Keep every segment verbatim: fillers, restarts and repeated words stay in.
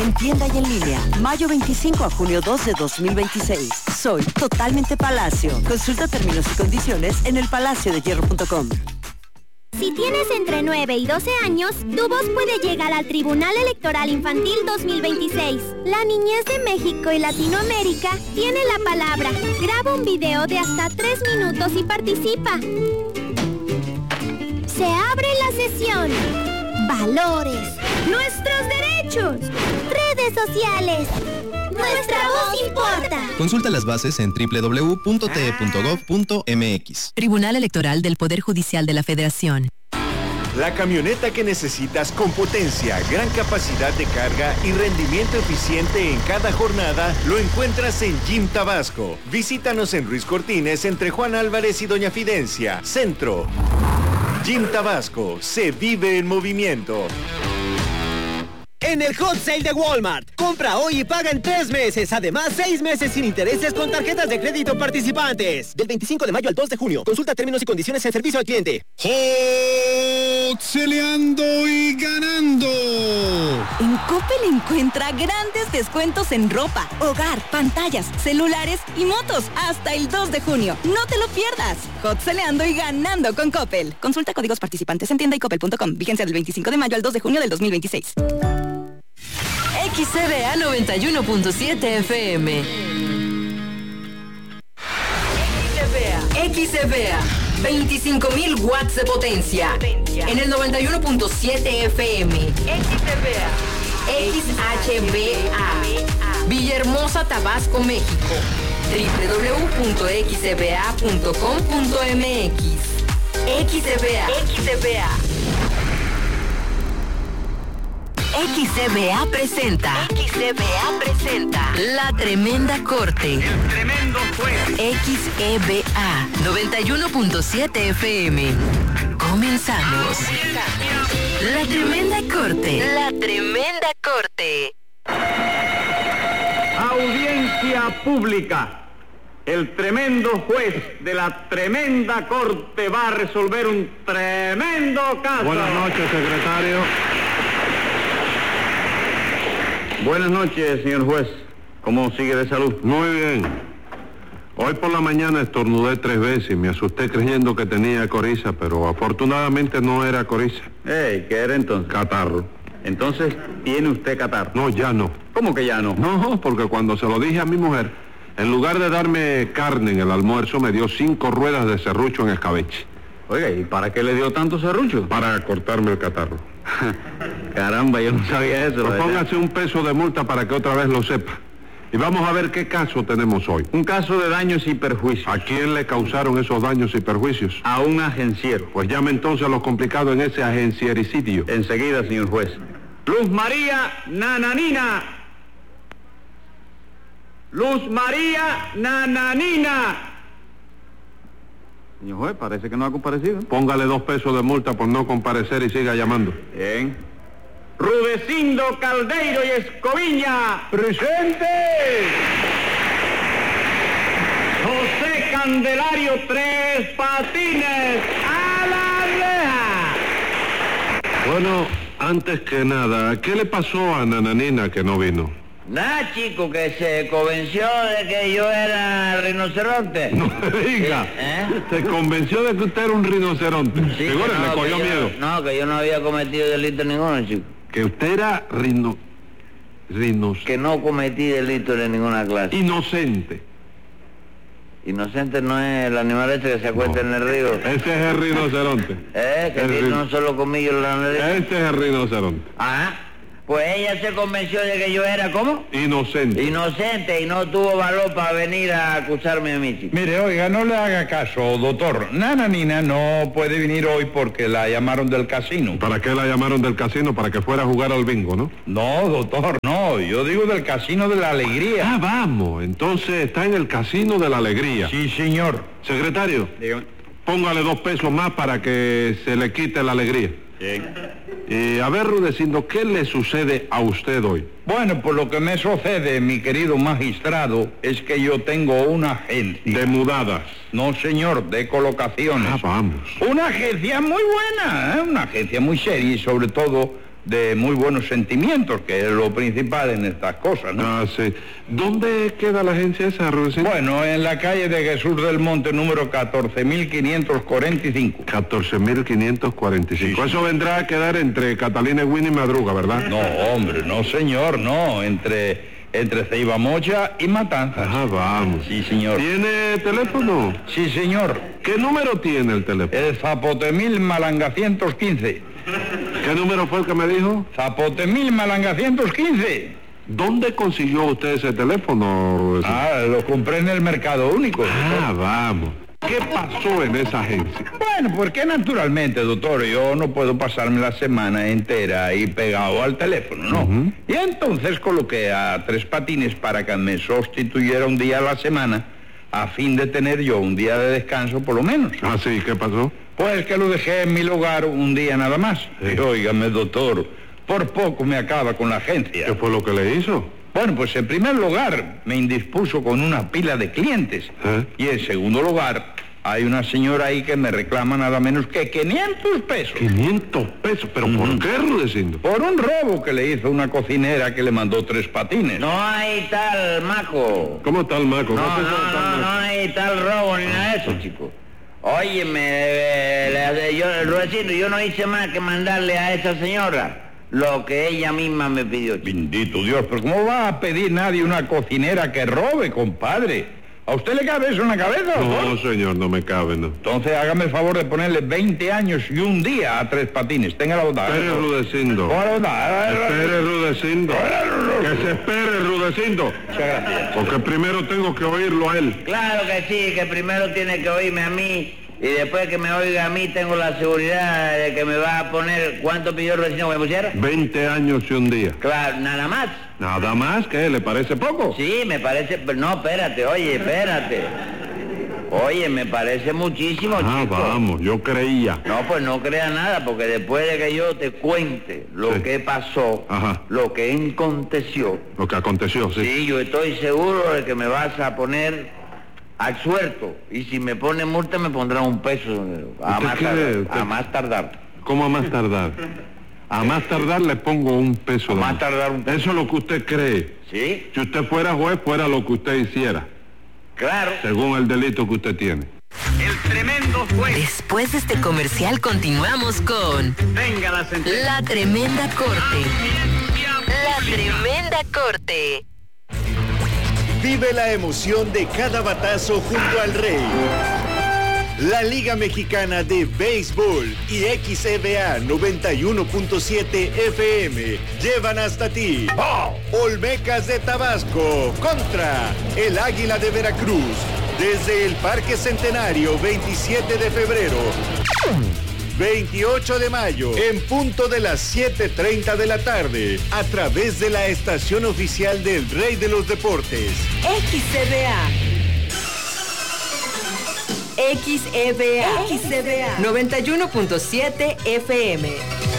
en tienda y en línea. Mayo veinticinco a junio dos de dos mil veintiséis. Soy totalmente Palacio. Consulta términos y condiciones en el palacio de hierro punto com. Si tienes entre nueve y doce años, tu voz puede llegar al Tribunal Electoral Infantil dos mil veintiséis. La niñez de México y Latinoamérica tiene la palabra. Graba un video de hasta tres minutos y participa. Se abre la sesión. Valores. Nuestros derechos. Redes sociales. Nuestra voz importa. Consulta las bases en doble u doble u doble u punto t e punto gov punto m x. Tribunal Electoral del Poder Judicial de la Federación. La camioneta que necesitas con potencia, gran capacidad de carga y rendimiento eficiente en cada jornada lo encuentras en Jim Tabasco. Visítanos en Ruiz Cortines entre Juan Álvarez y Doña Fidencia, Centro. Jim Tabasco, se vive en movimiento. En el Hot Sale de Walmart, compra hoy y paga en tres meses. Además, seis meses sin intereses con tarjetas de crédito participantes. Del veinticinco de mayo al dos de junio. Consulta términos y condiciones en servicio al cliente. ¡Hot-celeando y ganando! En Coppel encuentra grandes descuentos en ropa, hogar, pantallas, celulares y motos hasta el dos de junio. No te lo pierdas. Hot-celeando y ganando con Coppel. Consulta códigos participantes en tienda y coppel punto com. Vigencia del veinticinco de mayo al dos de junio del dos mil veintiséis. X C B A noventa y uno punto siete F M. X C B A, veinticinco mil watts de potencia. En el noventa y uno punto siete F M. X C B A. X H B A. Villahermosa, Tabasco, México. doble u doble u doble u punto x c b a punto com punto m x. X C B A. X C B A. X C B A presenta. X C B A presenta. La Tremenda Corte. El Tremendo Juez. X E B A noventa y uno punto siete F M. Comenzamos. La Tremenda Corte. La Tremenda Corte. Audiencia pública. El tremendo juez de la Tremenda Corte va a resolver un tremendo caso. Buenas noches, secretario. Buenas noches, señor juez. ¿Cómo sigue de salud? Muy bien. Hoy por la mañana estornudé tres veces y me asusté creyendo que tenía coriza, pero afortunadamente no era coriza. Ey, ¿qué era entonces? Catarro. Entonces, ¿tiene usted catarro? No, ya no. ¿Cómo que ya no? No, porque cuando se lo dije a mi mujer, en lugar de darme carne en el almuerzo, me dio cinco ruedas de serrucho en escabeche. Oiga, ¿y para qué le dio tanto serrucho? Para cortarme el catarro. Caramba, yo no sabía eso. Pues póngase un peso de multa para que otra vez lo sepa. Y vamos a ver qué caso tenemos hoy. Un caso de daños y perjuicios. ¿A quién le causaron esos daños y perjuicios? A un agenciero. Pues llame entonces a lo complicado en ese agenciericidio. Enseguida, señor juez. Luz María Nananina. Luz María Nananina. Señor juez, parece que no ha comparecido. Póngale dos pesos de multa por no comparecer y siga llamando. Bien. Rudecindo Caldeiro y Escoviña. ¡Presente! José Candelario Tres Patines. ¡A la reja! Bueno, antes que nada, ¿qué le pasó a Nananina que no vino? Nada, chico, que se convenció de que yo era rinoceronte. No me diga. ¿Eh? ¿Se convenció de que usted era un rinoceronte? Sí, Seguro, no, le cogió yo, miedo. No, que yo no había cometido delito ninguno, chico. Que usted era rino... rinos... Que no cometí delito de ninguna clase. Inocente. Inocente no es el animal ese que se acuesta no. en el río. Ese es el rinoceronte. ¿Eh? Que el tiene rin... un solo colmillo en la nariz. Ese es el rinoceronte. Ajá. Pues ella se convenció de que yo era, ¿cómo? Inocente. Inocente, y no tuvo valor para venir a acusarme a mí, chico. Mire, oiga, no le haga caso, doctor. Nananina no puede venir hoy porque la llamaron del casino. ¿Para qué la llamaron del casino? Para que fuera a jugar al bingo, ¿no? No, doctor, no. Yo digo del casino de la alegría. Ah, vamos. Entonces está en el casino de la alegría. Sí, señor. Secretario, dígame. Póngale dos pesos más para que se le quite la alegría. Bien. Y a ver, Rudecindo, ¿qué le sucede a usted hoy? Bueno, pues lo que me sucede, mi querido magistrado, es que yo tengo una agencia. ¿De mudadas? No, señor, de colocaciones. Ah, vamos. Una agencia muy buena, ¿eh? Una agencia muy seria y sobre todo de muy buenos sentimientos, que es lo principal en estas cosas, ¿no? Ah, sí. ¿Dónde queda la agencia esa, Rudecindo? Bueno, en la calle de Jesús del Monte, número catorce mil quinientos cuarenta y cinco. catorce mil quinientos cuarenta y cinco. Sí, Eso sí. vendrá a quedar entre Catalina Winnie y Madruga, ¿verdad? No, hombre, no, señor, no. Entre, entre Ceiba Mocha y Matanzas. Ajá, vamos. Sí, señor. ¿Tiene teléfono? Sí, señor. ¿Ququé número tiene el teléfono? El Zapotemil Malanga ciento quince. ¿Qué número fue el que me dijo? Zapotemil Malanga ciento quince. ¿Dónde consiguió usted ese teléfono, Rudecindo? Ah, lo compré en el Mercado Único. Ah, vamos. ¿Qué pasó en esa agencia? Bueno, porque naturalmente, doctor, yo no puedo pasarme la semana entera ahí pegado al teléfono, ¿no? Uh-huh. Y entonces coloqué a Tres Patines para que me sustituyera un día a la semana, a fin de tener yo un día de descanso por lo menos. Ah, sí, ¿qué pasó? Pues que lo dejé en mi lugar un día nada más. Sí. Y óigame, doctor, por poco me acaba con la agencia. ¿Qué fue lo que le hizo? Bueno, pues en primer lugar me indispuso con una pila de clientes. ¿Eh? Y en segundo lugar, hay una señora ahí que me reclama nada menos que quinientos pesos. ¿quinientos pesos? ¿Pero uh-huh. por qué, Rudecindo? Por un robo que le hizo una cocinera que le mandó Tres Patines. No hay tal maco. ¿Cómo tal maco? No, no, no, no, no hay tal robo ni nada de eso, chico. Óyeme, eh, yo, Rudecindo, yo no hice más que mandarle a esa señora lo que ella misma me pidió. Bendito Dios, pero ¿cómo va a pedir nadie una cocinera que robe, compadre? ¿A usted le cabe eso en la cabeza? No, no, señor, no me cabe, no. Entonces hágame el favor de ponerle veinte años y un día a Tres Patines. Tenga la bondad. Espere, Rudecindo. Espere, Rudecindo. Que se espere, Rudecindo. Muchas gracias. Porque primero tengo que oírlo a él. Claro que sí, que primero tiene que oírme a mí. Y después que me oiga a mí, tengo la seguridad de que me va a poner... ¿Cuánto pidió Rudecindo que me pusiera? veinte años y un día. Claro, nada más. ¿Nada más? ¿Qué? ¿Le parece poco? Sí, me parece... No, espérate, oye, espérate. Oye, me parece muchísimo, ah, chico. vamos, yo creía. No, pues no crea nada, porque después de que yo te cuente lo sí. que pasó, Ajá. lo que aconteció... Lo que aconteció, sí. Sí, yo estoy seguro de que me vas a poner... absuelto, y si me pone multa me pondrán un peso a más, tardar, a más tardar. ¿Cómo a más tardar? A más tardar le pongo un peso. A más tardar un peso. Eso es lo que usted cree. ¿Sí? Si usted fuera juez, fuera lo que usted hiciera. Claro. Según el delito que usted tiene. El tremendo juez. Después de este comercial continuamos con... Venga la sentencia. La Tremenda Corte. La Tremenda Corte. Vive la emoción de cada batazo junto al Rey. La Liga Mexicana de Béisbol y X E B A noventa y uno punto siete F M llevan hasta ti Olmecas de Tabasco contra el Águila de Veracruz desde el Parque Centenario, veintisiete de febrero. veintiocho de mayo, en punto de las siete treinta de la tarde, a través de la estación oficial del Rey de los Deportes. X E B A. X E B A. X E B A. noventa y uno punto siete F M.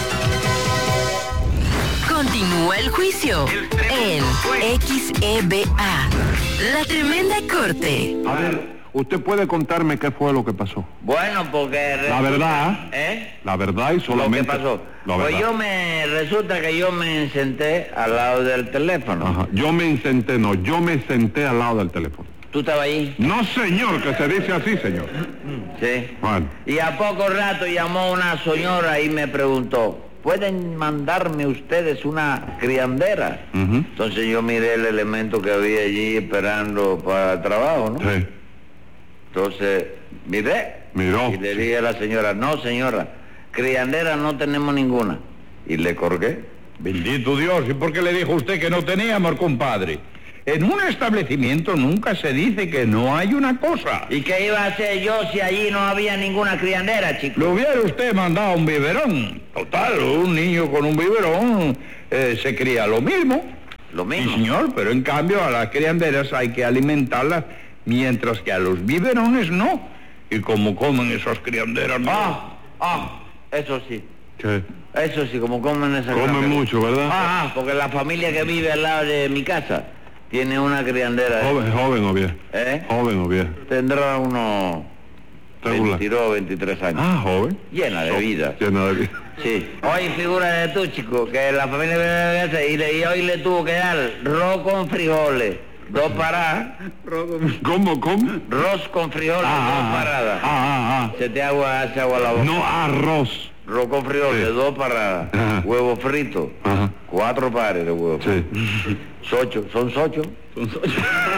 Continúa el juicio en X E B A. La Tremenda Corte. A ver. ¿Usted puede contarme qué fue lo que pasó? Bueno, porque... La verdad, ¿eh? La verdad y solamente... Lo que pasó. Pues yo me... Resulta que yo me senté al lado del teléfono. Ajá. Yo me senté, no, yo me senté al lado del teléfono. ¿Tú estabas ahí? No, señor, que se dice así, señor. Sí. Bueno. Y a poco rato llamó una señora y me preguntó, ¿pueden mandarme ustedes una criandera? Uh-huh. Entonces yo miré el elemento que había allí esperando para el trabajo, ¿no? Sí. Entonces, miré. Miró. Y le dije a la señora, no señora, criandera no tenemos ninguna. Y le colgué. Bendito Dios, ¿y por qué le dijo usted que no teníamos, compadre? En un establecimiento nunca se dice que no hay una cosa. ¿Y qué iba a hacer yo si allí no había ninguna criandera, chico? Le hubiera usted mandado un biberón. Total, un niño con un biberón eh, se cría lo mismo. Lo mismo. Sí, señor, pero en cambio a las crianderas hay que alimentarlas, mientras que a los biberones no. Y como comen esas crianderas... Ah, ah, eso sí. ¿Qué? Eso sí, como comen esas crianderas. Comen mucho, ¿verdad? Ah, ah, porque la familia que vive al lado de mi casa tiene una criandera. Joven, joven o bien. ¿Eh? Joven o bien. Tendrá unos veintidós, veintitrés años. Ah, joven. Llena de vida. Llena de vida. Sí. Hoy figura de tú, chico, que la familia y, y hoy le tuvo que dar arroz con frijoles. Dos paradas. ¿Cómo, cómo? Arroz con frijoles, ah, dos paradas. Ah, ah, ah. Se te agua, hace agua la boca. No, arroz. Arroz con frijoles, sí. Dos paradas. Ajá. Huevo frito. Ajá. Cuatro pares de huevos. Sí. Socho, ¿son socho? Son socho.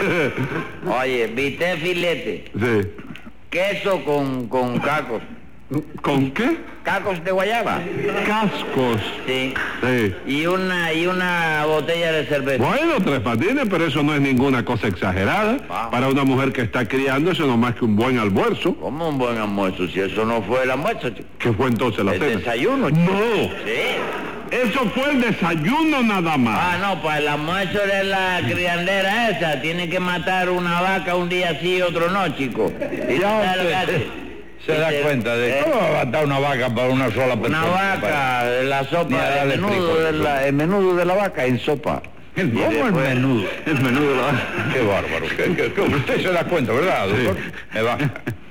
Oye, bistec filete. Sí. Queso con, con cacos. ¿Con qué? Cacos de guayaba. Cascos. Sí. Sí. Y una, y una botella de cerveza. Bueno, Tres Patines, pero eso no es ninguna cosa exagerada. Ah. Para una mujer que está criando, eso no es más que un buen almuerzo. ¿Cómo un buen almuerzo? Si eso no fue el almuerzo, chico. ¿Qué fue entonces la el cena? El desayuno, chico. No. Sí. Eso fue el desayuno nada más. Ah, no, pues el almuerzo de la criandera esa. Tiene que matar una vaca un día sí y otro no, chico. ¿Y ya lo que hace? Se da cuenta de eh, cómo va a matar una vaca para una sola persona. Una vaca, para... la sopa, el menudo, de la, el menudo de la vaca en sopa. ¿El cómo el menudo? El menudo de la vaca. Qué bárbaro. ¿Qué, qué, qué? Usted se da cuenta, ¿verdad, doctor? Sí. Me va.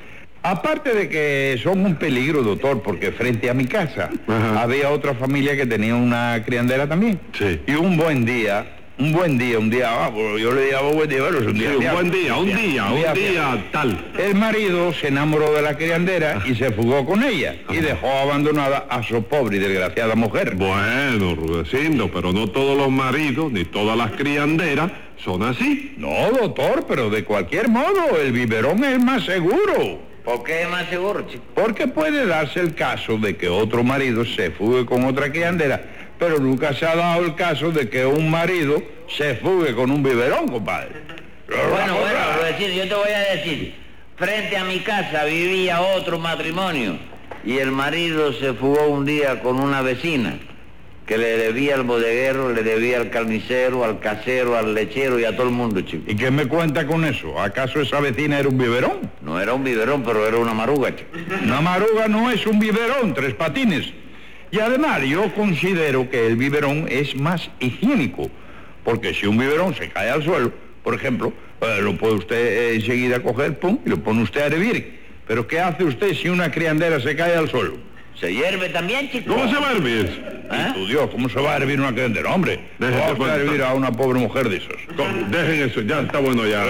Aparte de que son un peligro, doctor, porque frente a mi casa Ajá. había otra familia que tenía una criandera también. Sí. Y un buen día... Un buen día, un día, ah, yo le digo buen día, pero es un día. Sí, un buen día, un día, un día, un día tal. El marido se enamoró de la criandera y se fugó con ella y dejó abandonada a su pobre y desgraciada mujer. Bueno, Rudecindo, pero no todos los maridos ni todas las crianderas son así. No, doctor, pero de cualquier modo, el biberón es más seguro. ¿Por qué es más seguro, chico? Porque puede darse el caso de que otro marido se fugue con otra criandera, pero nunca se ha dado el caso de que un marido se fugue con un biberón, compadre. Bueno, bueno, decir, yo te voy a decir, frente a mi casa vivía otro matrimonio y el marido se fugó un día con una vecina que le debía al bodeguero, le debía al carnicero, al casero, al lechero y a todo el mundo, chico. ¿Y qué me cuenta con eso? ¿Acaso esa vecina era un biberón? No era un biberón, pero era una maruga, chico. Una maruga no es un biberón, Tres Patines. Y además yo considero que el biberón es más higiénico, porque si un biberón se cae al suelo, por ejemplo, eh, lo puede usted eh, enseguida coger, pum, y lo pone usted a hervir. Pero ¿qué hace usted si una criandera se cae al suelo? ¿Se hierve también, chico? ¿Cómo se va a hervir? ¿Eh? Tu Dios, ¿cómo se va a hervir una criandera? Hombre, ¿cómo va a hervir a una pobre mujer de esas? Dejen eso, ya está bueno ya.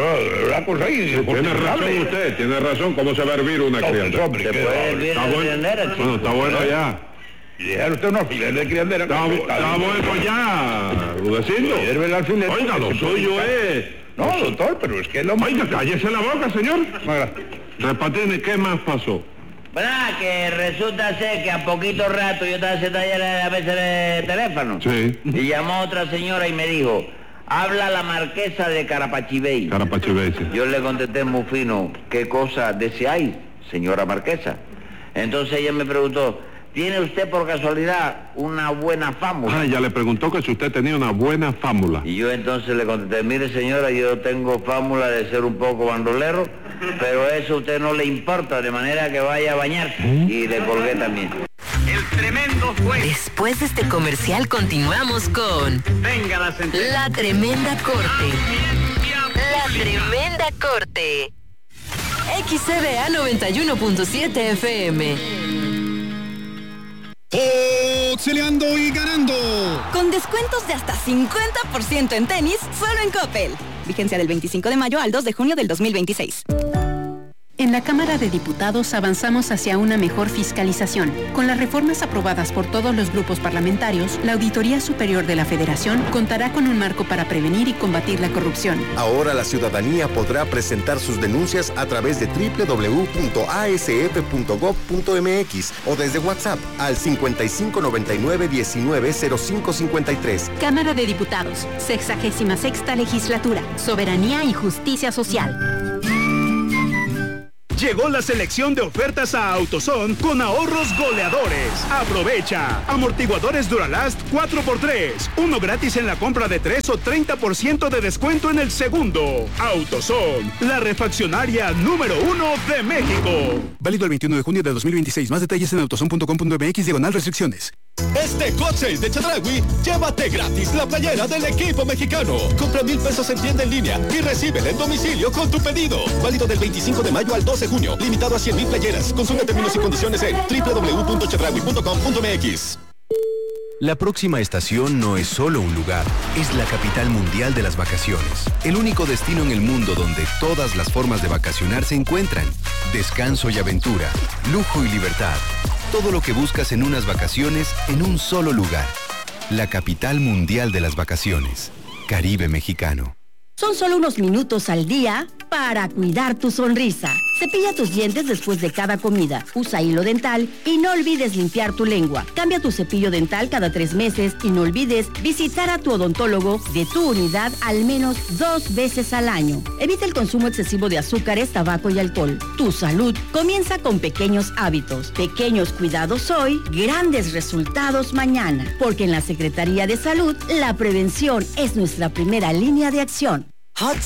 La cosa ahí... Tiene razón usted, tiene razón, ¿cómo se va a hervir una criandera? ¿Se puede hervir una criandera, chico? Bueno, está bueno ya. Y dejar usted un alfiler de criandera. Está, está bueno ya, Rudecindo. Hierve el alfiler. Oiga, lo suyo es... No, doctor, pero es que lo... Oiga, cállese la boca, señor. Tres Patines, ¿qué más pasó? Bueno, que resulta ser que a poquito rato yo estaba sentado a veces de teléfono. Sí. Y llamó otra señora y me dijo, habla la marquesa de Carapachibey. Carapachibey, sí. Yo le contesté muy fino, ¿qué cosa deseáis, señora marquesa? Entonces ella me preguntó, ¿tiene usted por casualidad una buena fámula? Ah, ya le preguntó que si usted tenía una buena fámula. Y yo entonces le contesté, mire señora, yo tengo fámula de ser un poco bandolero, pero eso a usted no le importa, de manera que vaya a bañarse. ¿Mm? Y le colgué también. El tremendo juez. Después de este comercial continuamos con... Venga la sentencia. La tremenda corte. La tremenda corte. X C B A noventa y uno punto siete F M. Boxeleando y ganando. Con descuentos de hasta cincuenta por ciento en tenis, solo en Coppel. Vigencia del veinticinco de mayo al dos de junio del dos mil veintiséis. En la Cámara de Diputados avanzamos hacia una mejor fiscalización. Con las reformas aprobadas por todos los grupos parlamentarios, la Auditoría Superior de la Federación contará con un marco para prevenir y combatir la corrupción. Ahora la ciudadanía podrá presentar sus denuncias a través de doble u doble u doble u punto a s f punto gov punto m x o desde WhatsApp al cincuenta y cinco noventa y nueve diecinueve cero cinco cincuenta y tres. Cámara de Diputados, sexagésima sexta Legislatura, Soberanía y Justicia Social. Llegó la selección de ofertas a AutoZone con ahorros goleadores. Aprovecha. Amortiguadores Duralast cuatro por tres. Uno gratis en la compra de tres o treinta por ciento de descuento en el segundo. AutoZone, la refaccionaria número uno de México. Válido el veintiuno de junio de dos mil veintiséis. Más detalles en autozone punto com punto m x diagonal restricciones. Este Hot Sale de Chedraui, llévate gratis la playera del equipo mexicano. Compra mil pesos en tienda en línea y recíbela en domicilio con tu pedido. Válido del veinticinco de mayo al doce de junio. Limitado a cien mil playeras. Consulta términos y condiciones en doble u doble u doble u punto chedraui punto com punto m x. La próxima estación no es solo un lugar, es la capital mundial de las vacaciones. El único destino en el mundo donde todas las formas de vacacionar se encuentran. Descanso y aventura, lujo y libertad. Todo lo que buscas en unas vacaciones en un solo lugar. La capital mundial de las vacaciones. Caribe mexicano. Son solo unos minutos al día para cuidar tu sonrisa. Cepilla tus dientes después de cada comida. Usa hilo dental y no olvides limpiar tu lengua. Cambia tu cepillo dental cada tres meses y no olvides visitar a tu odontólogo de tu unidad al menos dos veces al año. Evita el consumo excesivo de azúcares, tabaco y alcohol. Tu salud comienza con pequeños hábitos. Pequeños cuidados hoy, grandes resultados mañana. Porque en la Secretaría de Salud, la prevención es nuestra primera línea de acción. Hot